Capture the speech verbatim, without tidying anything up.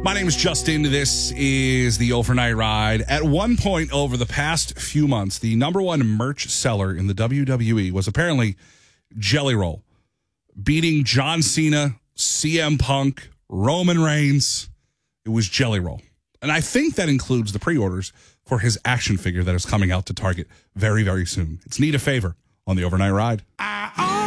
My name is Justin. This is the Overnight Ride. At one point over the past few months, the number one merch seller in the W W E was apparently Jelly Roll, beating John Cena, C M Punk, Roman Reigns. It was Jelly Roll. And I think that includes the pre-orders for his action figure that is coming out to Target very, very soon. It's Need a Favor on the Overnight Ride.